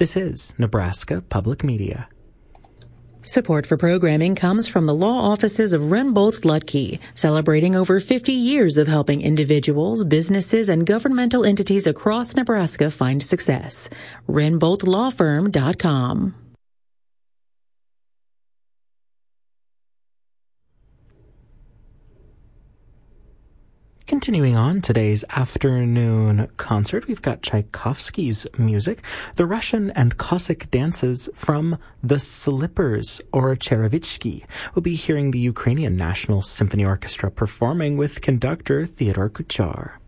This is Nebraska Public Media. Support for programming comes from the law offices of Rimbold Lutke, celebrating over 50 years of helping individuals, businesses, and governmental entities across Nebraska find success. RimboldLawFirm.com. Continuing on today's afternoon concert, we've got Tchaikovsky's music, the Russian and Cossack dances from the Slippers or Cherevitsky. We'll be hearing the Ukrainian National Symphony Orchestra performing with conductor Theodore Kuchar.